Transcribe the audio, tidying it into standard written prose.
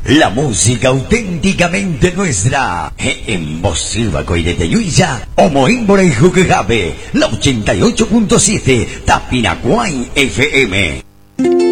La música auténticamente nuestra. En Bosiva Coirete Yuya, Omoímbora y Juquejabe, la 88.7, Tapinacuay FM.